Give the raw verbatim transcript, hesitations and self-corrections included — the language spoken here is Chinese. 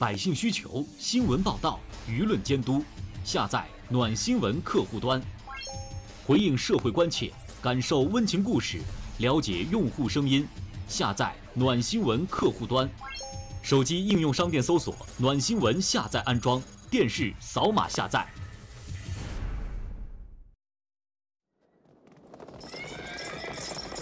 百姓需求，新闻报道，舆论监督。下载暖新闻客户端，回应社会关切，感受温情故事，了解用户声音。下载暖新闻客户端，手机应用商店搜索“暖新闻”，下载安装，电视扫码下载。